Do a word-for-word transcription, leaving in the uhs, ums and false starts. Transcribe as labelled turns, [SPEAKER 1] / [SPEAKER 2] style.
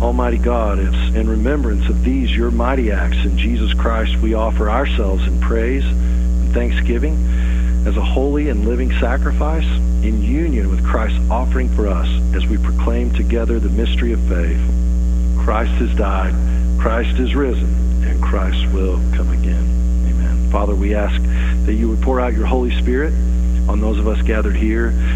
[SPEAKER 1] Almighty God, it's in remembrance of these, your mighty acts in Jesus Christ, we offer ourselves in praise and thanksgiving as a holy and living sacrifice in union with Christ's offering for us as we proclaim together the mystery of faith. Christ has died, Christ is risen, and Christ will come again. Amen. Father, we ask that you would pour out your Holy Spirit on those of us gathered here.